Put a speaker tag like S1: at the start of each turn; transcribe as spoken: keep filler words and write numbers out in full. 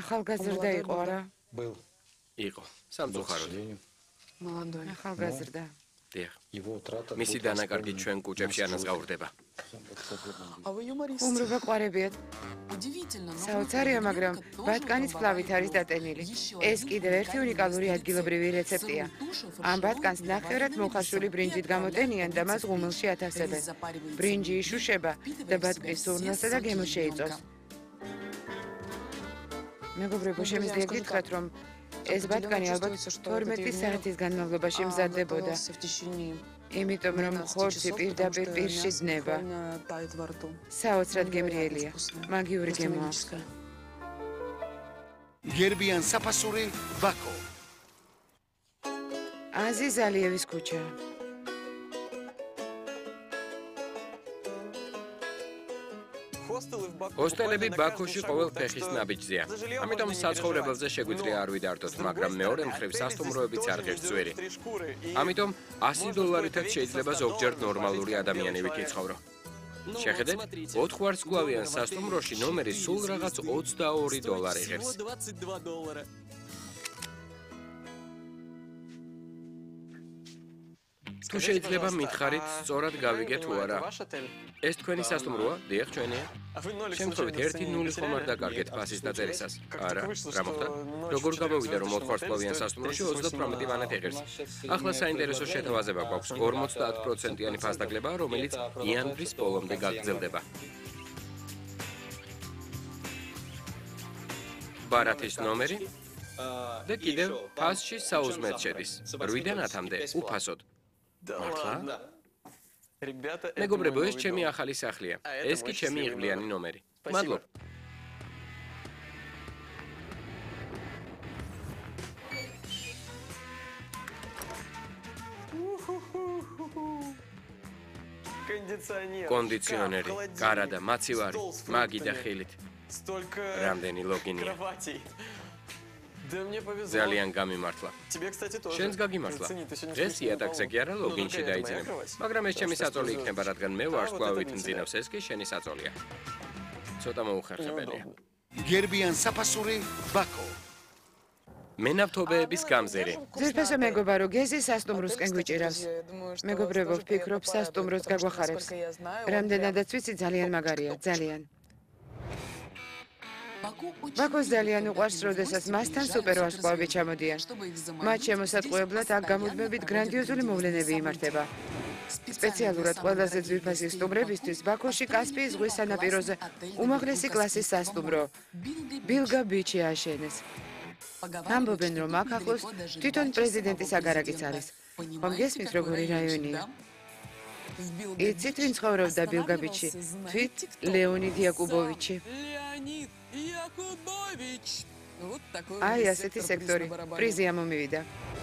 S1: ახალგაზრდა იყო არა?
S2: Был.
S3: იყო, სამწუხაროდ.
S4: Молодой.
S1: ახალგაზრდა.
S3: დიახ.
S2: Его утрата.
S3: მისი დანაკარგი ჩვენ კუჭებში ანაზღაურდება.
S4: А вы юморист.
S1: ხუმრობა ყვარებიათ.
S4: Удивительно, но
S1: საოცარია, მაგრამ ბატკანის ფლავით არის დატენილი. ეს კიდევ ერთი უნიკალური ადგილობრივი რეცეპტია. ამ ბატკანს ნახევრად მოხარშული ბრინჯით გამოტენიან და მას ღუმელში ათავსებენ. ბრინჯი იშუშება და ბატკნის სურნელსა და გემოს შეიწვევს. მეგობრებო, შემიძლია გითხრათ, რომ ეს ბატკანი ალბათ თორმეტი საათის განმავლობაში მზადდებოდა. იმიტომ რომ ხორცი პირდაპირ პირში ძნება. საოცრად გემრიელია. მაგიური გემო აქვს.
S5: გერბიან საფასური ვაკო.
S1: აზიზ ალიევის ქუჩა.
S3: ჰოსტელები ბაქოში ყოველ ფეხის ნაბიჯზეა. ამიტომ საცხოვრებელზე შეგვიძლია არ ვიდართოთ, მაგრამ მეორე მხრივ სასტუმროებიც არ ღირს ძვირი. ამიტომ ასი დოლარითაც შეიძლება ზოგჯერ ნორმალური ადამიანი ვიკიცხოვრო. შეხედეთ, ოთხ ვარსკვლავიან სასტუმროში ნომერი სულ რაღაც ოცდაორი დოლარი ღირს. თუ შეიძლება მითხარით, სწორად გავიგე თუ არა. ეს თქვენი სასტუმროა? დიახ, ჩვენია. შემთხვევით ერთი ნული ხომ არ დაკარგეთ ფასის დაწერისას? არა, რა მოხდა? როგორ გამოვიდა რომ ოთხ ვარსკვლავიან სასტუმროში ოცდაოთხ მანათი ღირს? ახლა საინტერესო შეთავაზება გვაქვს ორმოცდაათ პროცენტიანი ფასდაკლება, რომელიც იანვრის ბოლომდე გაგრძელდება. ბარათის ნომერი და კიდევ ფასში საუზმედ შედის. რვიდან ათამდე უფასოდ. მართლა? მეგობრებო, ეს ჩემი ახალი სახლია. ეს კი ჩემი იღბლიანი ნომერი. მადლობ. კონდიციონერი, კარადა, მაცივარი, მაგი და ხილით. რამდენი ლოგინია. ძალიან გამიმართლა. შენს გაგიმართლა. ეს იატაკზე კი არა ლოგინში დაიძინებ. მაგრამ ეს ჩემი საწოლი იქნება, რადგან მე ვარსკვლავით მძინავს, ეს კი შენი საწოლია. ცოტა მოუხერხებელია.
S5: გერბიან საფასური ვაკო.
S3: მენავთობეების გამზერი.
S1: ძირფესო მეგობარო, გეზი სასტუმროსკენ გვიჭირავს. მეგობრებო, ვფიქრობ, სასტუმროს გაგვახარებს. რამდენადაც ვიცი, ძალიან მაგარია, ძალიან. ბაქოს ძალიან უყვარს, როდესაც მასთან სუპერ ვარსკვლავები ჩამოდიან. მათ შემოსატყუებლად აქ გამუდმებით გრანდიოზული მოვლენები იმართება. სპეციალურად ყველაზე ძვირფასი სტუმრებისთვის ბაქოში კასპიის ზღვის სანაპიროზე უმაღლესი კლასის სასტუმრო ბილგა ბიჩი ააშენეს. ამბობენ, რომ აქ ახლოს თვითონ პრეზიდენტის აგარაკიც არის. ხომ გესმით, როგორი რაიონია? იცით, ვინ ცხოვრობდა ბილგა ბიჩში? თვით ლეონიდ იაკუბოვიჩი. აი, ასეთი სექტორი. პრიზი ამომივიდა.